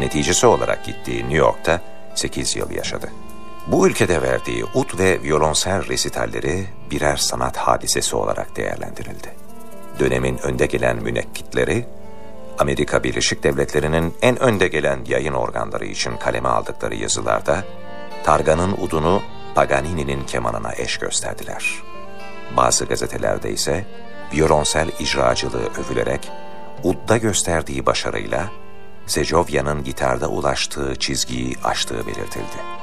temsilcisi olarak gittiği New York'ta 8 yıl yaşadı. Bu ülkede verdiği ud ve violonsel resitalleri birer sanat hadisesi olarak değerlendirildi. Dönemin önde gelen münekkitleri, Amerika Birleşik Devletleri'nin en önde gelen yayın organları için kaleme aldıkları yazılarda, Targan'ın udunu Paganini'nin kemanına eş gösterdiler. Bazı gazetelerde ise violonsel icracılığı övülerek, udda gösterdiği başarıyla Sejovya'nın gitarda ulaştığı çizgiyi aştığı belirtildi.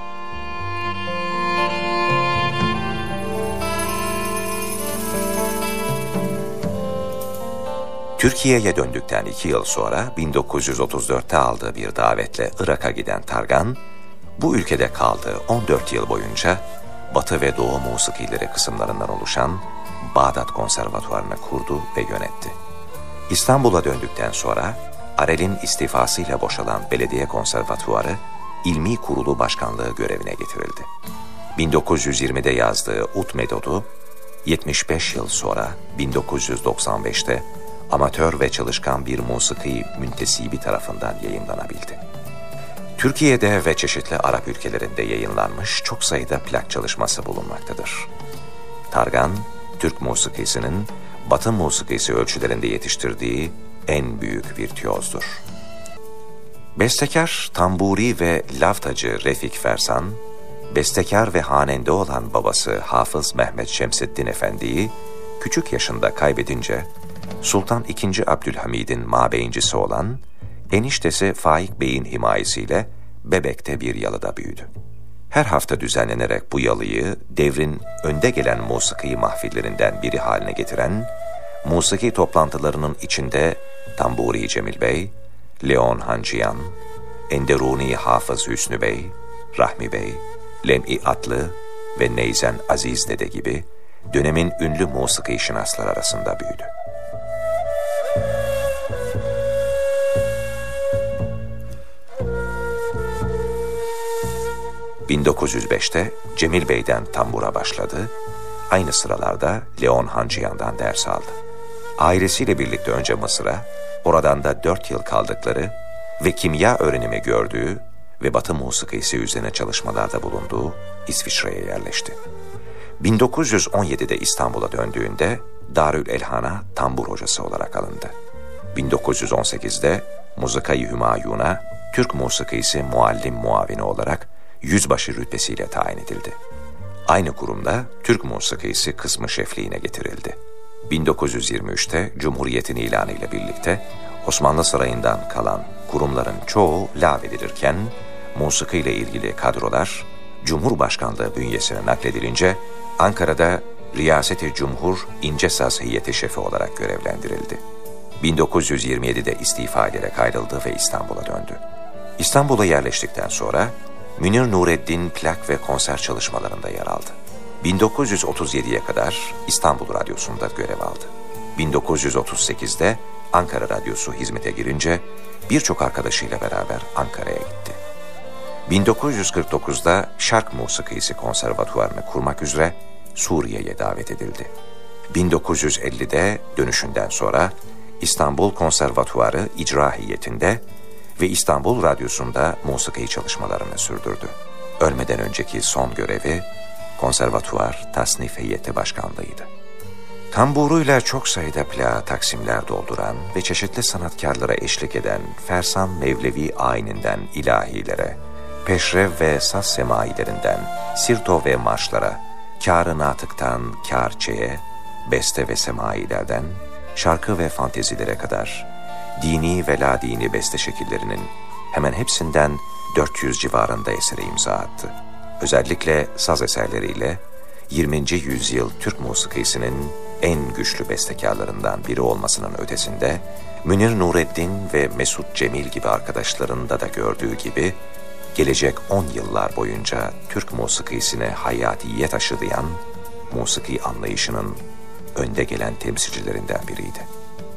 Türkiye'ye döndükten 2 yıl sonra 1934'te aldığı bir davetle Irak'a giden Targan, bu ülkede kaldığı 14 yıl boyunca Batı ve Doğu musikileri kısımlarından oluşan Bağdat Konservatuvarı'nı kurdu ve yönetti. İstanbul'a döndükten sonra Arel'in istifasıyla boşalan Belediye Konservatuvarı İlmi Kurulu Başkanlığı görevine getirildi. 1920'de yazdığı ud metodu 75 yıl sonra 1995'te amatör ve çalışkan bir musiki müntesibi tarafından yayınlanabildi. Türkiye'de ve çeşitli Arap ülkelerinde yayınlanmış çok sayıda plak çalışması bulunmaktadır. Targan, Türk musikisinin Batı musikisi ölçülerinde yetiştirdiği en büyük virtüozdur. Bestekar, tamburi ve laftacı Refik Fersan, bestekar ve hanende olan babası Hafız Mehmet Şemseddin Efendi'yi küçük yaşında kaybedince, Sultan II. Abdülhamid'in mabeyincisi olan eniştesi Faik Bey'in himayesiyle Bebek'te bir yalıda büyüdü. Her hafta düzenlenerek bu yalıyı devrin önde gelen musiki mahfillerinden biri haline getiren, musiki toplantılarının içinde Tamburi Cemil Bey, Leon Hanciyan, Enderuni Hafız Hüsnü Bey, Rahmi Bey, Lem'i Atlı ve Neyzen Aziz Dede gibi dönemin ünlü musiki şinaslar arasında büyüdü. ...1905'te Cemil Bey'den tambura başladı, aynı sıralarda Leon Hanciyan'dan ders aldı. Ailesiyle birlikte önce Mısır'a, oradan da 4 yıl kaldıkları ve kimya öğrenimi gördüğü ve Batı musikisi üzerine çalışmalarda bulunduğu İsviçre'ye yerleşti. 1917'de İstanbul'a döndüğünde Darül Elhan'a tambur hocası olarak alındı. 1918'de Muzika-i Hümayun'a Türk musikisi muallim muavini olarak yüzbaşı rütbesiyle tayin edildi. Aynı kurumda Türk musikisi kısmı şefliğine getirildi. 1923'te Cumhuriyet'in ilanı ile birlikte Osmanlı Sarayı'ndan kalan kurumların çoğu lağvedilirken, musiki ile ilgili kadrolar Cumhurbaşkanlığı bünyesine nakledilince Ankara'da Riyaseti Cumhur İnce Saz Heyeti Şefi olarak görevlendirildi. 1927'de istifa ederek ayrıldı ve İstanbul'a döndü. İstanbul'a yerleştikten sonra Münir Nureddin plak ve konser çalışmalarında yer aldı. 1937'ye kadar İstanbul Radyosu'nda görev aldı. 1938'de Ankara Radyosu hizmete girince birçok arkadaşıyla beraber Ankara'ya gitti. 1949'da Şark Musikisi Konservatuvarını kurmak üzere Suriye'ye davet edildi. 1950'de dönüşünden sonra İstanbul Konservatuvarı icra heyetinde ve İstanbul Radyosu'nda musiki çalışmalarını sürdürdü. Ölmeden önceki son görevi konservatuvar tasnif heyeti başkanlığıydı. Tamburuyla çok sayıda plağa taksimler dolduran ve çeşitli sanatkarlara eşlik eden Fersan Mevlevi ayininden ilahilere, peşrev ve saz semailerinden sirto ve marşlara, kâr-ı natıktan kârçeye, beste ve semailerden şarkı ve fantezilere kadar dini ve ladini beste şekillerinin hemen hepsinden 400 civarında esere imza attı. Özellikle saz eserleriyle 20. yüzyıl Türk musikisinin en güçlü bestekarlarından biri olmasının ötesinde Münir Nureddin ve Mesut Cemil gibi arkadaşlarında da gördüğü gibi gelecek 10 yıllar boyunca Türk musikisine hayatiyet aşılayan musiki anlayışının önde gelen temsilcilerinden biriydi.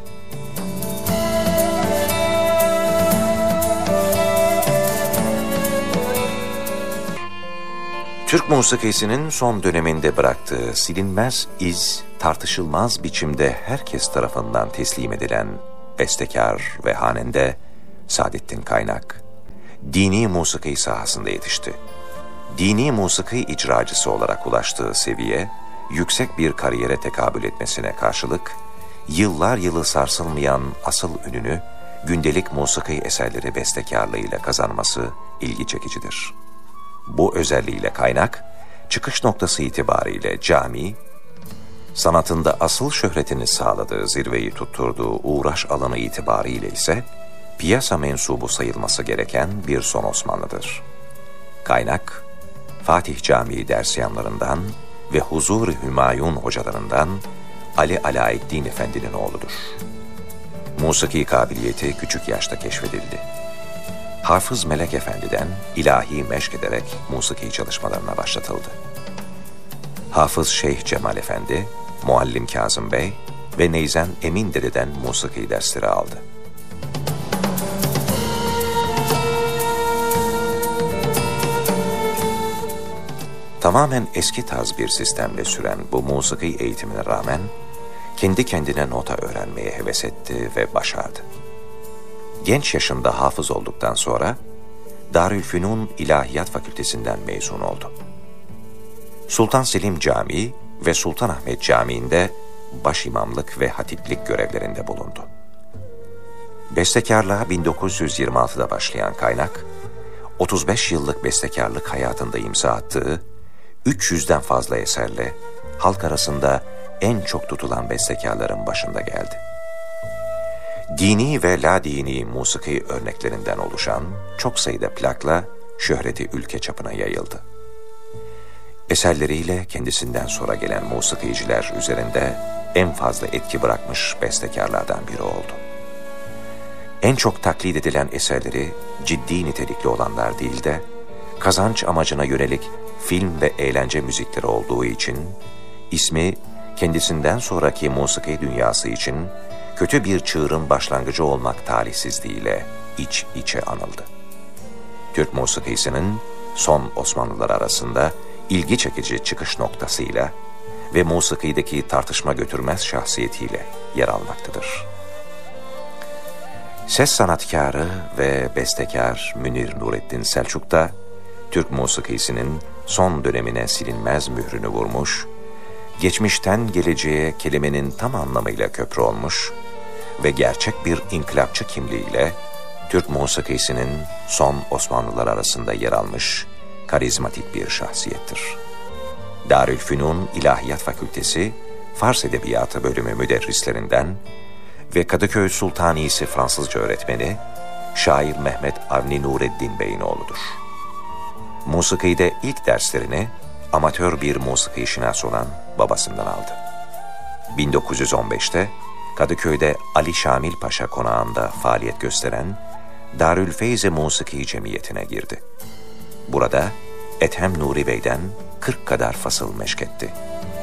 Türk musikisinin son döneminde bıraktığı silinmez iz, tartışılmaz biçimde herkes tarafından teslim edilen bestekar ve hanende Saadettin Kaynak, dini musiki sahasında yetişti. Dini musiki icracısı olarak ulaştığı seviye, yüksek bir kariyere tekabül etmesine karşılık, yıllar yılı sarsılmayan asıl ününü, gündelik musiki eserleri bestekarlığıyla kazanması ilgi çekicidir. Bu özelliğiyle kaynak, çıkış noktası itibariyle cami, sanatında asıl şöhretini sağladığı, zirveyi tutturduğu uğraş alanı itibariyle ise piyasa mensubu sayılması gereken bir son Osmanlı'dır. Kaynak, Fatih Camii dersyanlarından ve Huzur-i Hümayun hocalarından Ali Alaeddin Efendi'nin oğludur. Musiki kabiliyeti küçük yaşta keşfedildi. Hafız Melek Efendi'den ilahi meşk ederek musiki çalışmalarına başlatıldı. Hafız Şeyh Cemal Efendi, Muallim Kazım Bey ve Neyzen Emin Dede'den musiki dersleri aldı. Tamamen eski tarz bir sistemle süren bu musiki eğitimine rağmen, kendi kendine nota öğrenmeye heves etti ve başardı. Genç yaşında hafız olduktan sonra, Darülfünun İlahiyat Fakültesinden mezun oldu. Sultan Selim Camii ve Sultanahmet Camii'nde başimamlık ve hatiplik görevlerinde bulundu. Bestekarlığa 1926'da başlayan kaynak, 35 yıllık bestekarlık hayatında imza attığı 300'den fazla eserle halk arasında en çok tutulan bestekarların başında geldi. Dini ve la dini musiki örneklerinden oluşan çok sayıda plakla şöhreti ülke çapına yayıldı. Eserleriyle kendisinden sonra gelen musikiciler üzerinde en fazla etki bırakmış bestekarlardan biri oldu. En çok taklit edilen eserleri ciddi nitelikli olanlar değil de kazanç amacına yönelik film ve eğlence müzikleri olduğu için ismi kendisinden sonraki musiki dünyası için kötü bir çığırın başlangıcı olmak talihsizliğiyle iç içe anıldı. Türk musikisinin son Osmanlılar arasında ilgi çekici çıkış noktasıyla ve musikideki tartışma götürmez şahsiyetiyle yer almaktadır. Ses sanatkarı ve bestekar Münir Nurettin Selçuk da Türk musikisinin son dönemine silinmez mührünü vurmuş, geçmişten geleceğe kelimenin tam anlamıyla köprü olmuş ve gerçek bir inkılapçı kimliğiyle Türk musikisinin son Osmanlılar arasında yer almış karizmatik bir şahsiyettir. Darülfünun İlahiyat Fakültesi Fars Edebiyatı bölümü müderrislerinden ve Kadıköy Sultanisi Fransızca öğretmeni şair Mehmet Avni Nureddin Bey'in oğludur. Musikide ilk derslerini amatör bir musiki şinası olan babasından aldı. 1915'te Kadıköy'de Ali Şamil Paşa konağında faaliyet gösteren Darülfeyz-i Musiki Cemiyeti'ne girdi. Burada Ethem Nuri Bey'den 40 kadar fasıl meşk etti.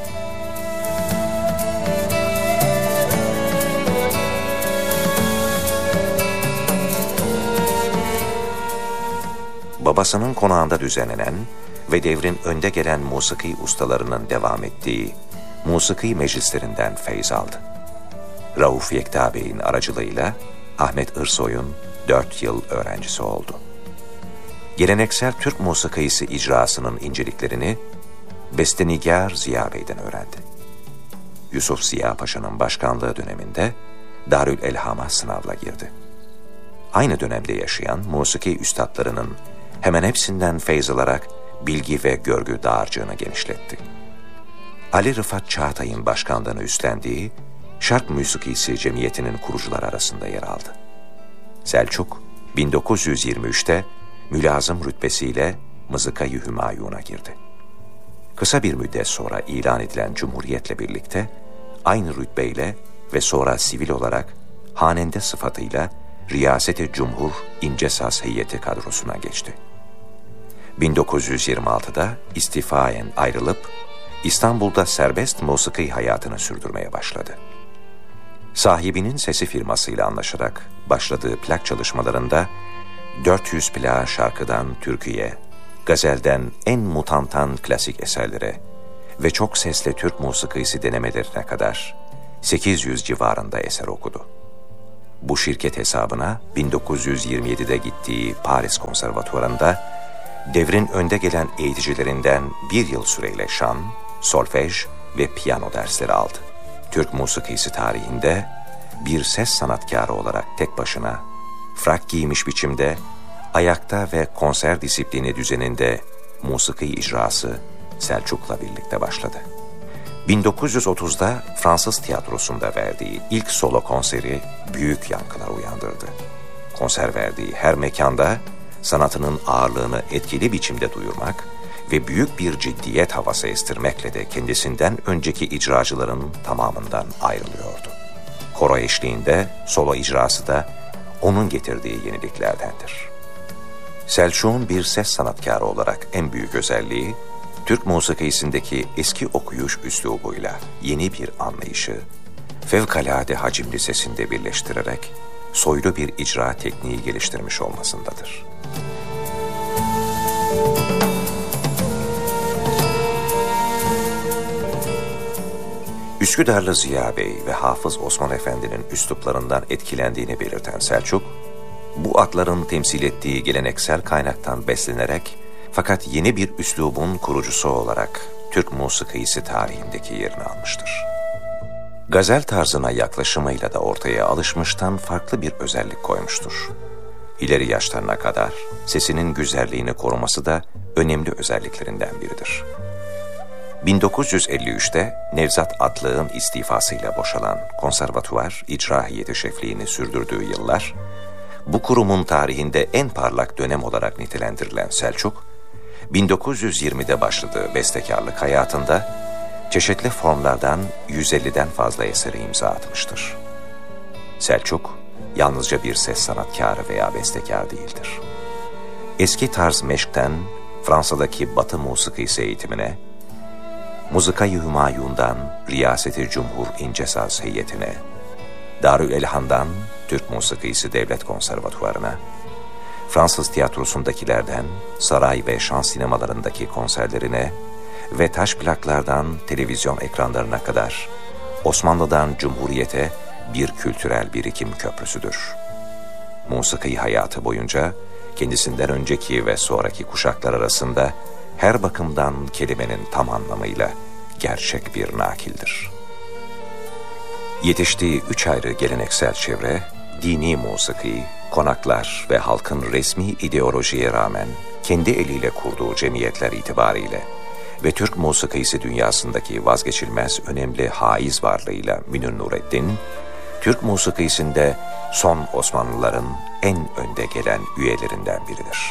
Babasının konağında düzenlenen ve devrin önde gelen musiki ustalarının devam ettiği musiki meclislerinden feyz aldı. Rauf Yekta Bey'in aracılığıyla Ahmet Irsoy'un 4 yıl öğrencisi oldu. Geleneksel Türk musikisi icrasının inceliklerini bestenigar Ziya Bey'den öğrendi. Yusuf Ziya Paşa'nın başkanlığı döneminde Darül Elham'a sınavla girdi. Aynı dönemde yaşayan musiki üstadlarının hemen hepsinden feyz alarak bilgi ve görgü dağarcığını genişletti. Ali Rıfat Çağatay'ın başkanlığını üstlendiği Şark Müzikisi Cemiyeti'nin kurucuları arasında yer aldı. Selçuk, 1923'te mülazım rütbesiyle Mızıka-i Hümayun'a girdi. Kısa bir müddet sonra ilan edilen Cumhuriyet'le birlikte aynı rütbeyle ve sonra sivil olarak hanende sıfatıyla Riyaseti Cumhur İnce Saz Heyeti kadrosuna geçti. 1926'da istifaen ayrılıp İstanbul'da serbest musiki hayatını sürdürmeye başladı. Sahibinin sesi firmasıyla anlaşarak başladığı plak çalışmalarında 400 plak şarkıdan türküye, gazelden en mutantan klasik eserlere ve çok sesli Türk musikisi denemelerine kadar 800 civarında eser okudu. Bu şirket hesabına 1927'de gittiği Paris Konservatuvarı'nda devrin önde gelen eğiticilerinden bir yıl süreyle şan, solfej ve piyano dersleri aldı. Türk musikisi tarihinde bir ses sanatkarı olarak tek başına, frak giymiş biçimde, ayakta ve konser disiplini düzeninde musiki icrası Selçuk'la birlikte başladı. 1930'da Fransız tiyatrosunda verdiği ilk solo konseri büyük yankılar uyandırdı. Konser verdiği her mekanda sanatının ağırlığını etkili biçimde duyurmak ve büyük bir ciddiyet havası estirmekle de kendisinden önceki icracıların tamamından ayrılıyordu. Koro eşliğinde solo icrası da onun getirdiği yeniliklerdendir. Selçuk'un bir ses sanatkarı olarak en büyük özelliği, Türk musikisindeki eski okuyuş üslubuyla yeni bir anlayışı, fevkalade hacimli sesinde birleştirerek soylu bir icra tekniği geliştirmiş olmasındadır. Üsküdarlı Ziya Bey ve Hafız Osman Efendi'nin üsluplarından etkilendiğini belirten Selçuk, bu adların temsil ettiği geleneksel kaynaktan beslenerek fakat yeni bir üslubun kurucusu olarak Türk musikisi tarihindeki yerini almıştır. Gazel tarzına yaklaşımıyla da ortaya alışmıştan farklı bir özellik koymuştur. İleri yaşlarına kadar sesinin güzelliğini koruması da önemli özelliklerinden biridir. 1953'te Nevzat Atlık'ın istifasıyla boşalan konservatuvar icra heyeti şefliğini sürdürdüğü yıllar, bu kurumun tarihinde en parlak dönem olarak nitelendirilen Selçuk, 1920'de başladığı bestekarlık hayatında çeşitli formlardan 150'den fazla eseri imza atmıştır. Selçuk, yalnızca bir ses sanatkarı veya bestekar değildir. Eski tarz meşkten Fransa'daki Batı musikisi eğitimine, Muzika-i Hümayun'dan Riyaseti Cumhur İncesaz Heyeti'ne, Darülelhan'dan Türk Musikisi Devlet Konservatuvarı'na, Fransız tiyatrosundakilerden saray ve şans sinemalarındaki konserlerine ve taş plaklardan televizyon ekranlarına kadar Osmanlı'dan Cumhuriyet'e bir kültürel birikim köprüsüdür. Musiki hayatı boyunca kendisinden önceki ve sonraki kuşaklar arasında her bakımdan kelimenin tam anlamıyla gerçek bir nakildir. Yetiştiği 3 ayrı geleneksel çevre, dini musiki, konaklar ve halkın resmi ideolojiye rağmen kendi eliyle kurduğu cemiyetler itibariyle ve Türk musikisi dünyasındaki vazgeçilmez önemli haiz varlığıyla Münir Nurettin, Türk musikisinde son Osmanlıların en önde gelen üyelerinden biridir.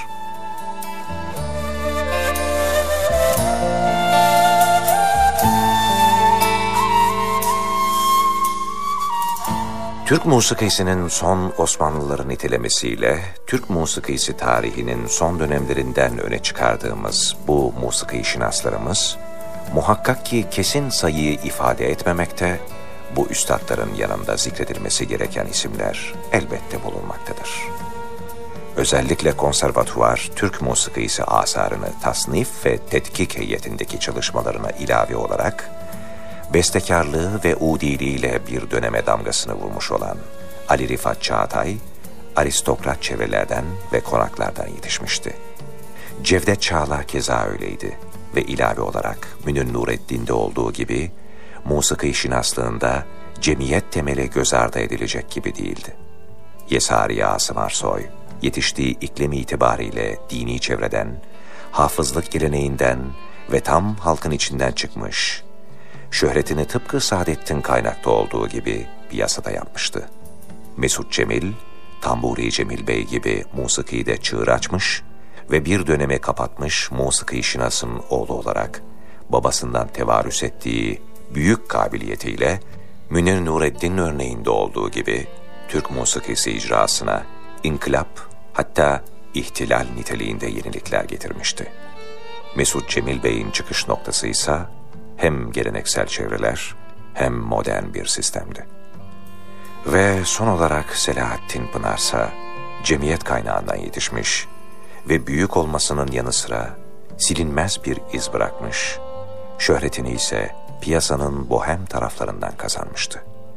Türk musikisinin son Osmanlıları nitelemesiyle Türk musikisi tarihinin son dönemlerinden öne çıkardığımız bu musiki şinaslarımız muhakkak ki kesin sayıyı ifade etmemekte, bu üstadların yanında zikredilmesi gereken isimler elbette bulunmaktadır. Özellikle konservatuvar Türk musikisi asarını tasnif ve tetkik heyetindeki çalışmalarına ilave olarak bestekarlığı ve udiliğiyle bir döneme damgasını vurmuş olan Ali Rifat Çağatay, aristokrat çevrelerden ve konaklardan yetişmişti. Cevdet Çağla keza öyleydi ve ilave olarak Münir Nurettin'de olduğu gibi musiki şinaslığında cemiyet temeli göz ardı edilecek gibi değildi. Yesari Asım Arsoy, yetiştiği iklimi itibariyle dini çevreden, hafızlık geleneğinden ve tam halkın içinden çıkmış, şöhretini tıpkı Saadettin Kaynak'ta olduğu gibi piyasada yapmıştı. Mesut Cemil, Tamburi Cemil Bey gibi musikide çığır açmış ve bir dönemi kapatmış musiki şinasın oğlu olarak babasından tevarüs ettiği büyük kabiliyetiyle Münir Nurettin örneğinde olduğu gibi Türk musikisi icrasına inkılap, hatta ihtilal niteliğinde yenilikler getirmişti. Mesut Cemil Bey'in çıkış noktası ise hem geleneksel çevreler hem modern bir sistemdi. Ve son olarak Selahattin Pınarsa cemiyet kaynağından yetişmiş ve büyük olmasının yanı sıra silinmez bir iz bırakmış, şöhretini ise piyasanın bohem taraflarından kazanmıştı.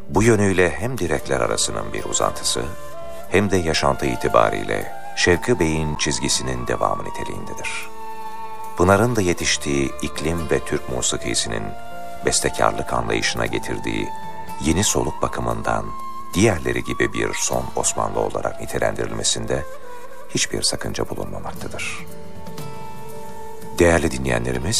Bu yönüyle hem direkler arasının bir uzantısı, hem de yaşantı itibariyle Şevki Bey'in çizgisinin devamı niteliğindedir. Pınar'ın da yetiştiği iklim ve Türk musikisinin bestekarlık anlayışına getirdiği yeni soluk bakımından diğerleri gibi bir son Osmanlı olarak nitelendirilmesinde hiçbir sakınca bulunmamaktadır. Değerli dinleyenlerimiz,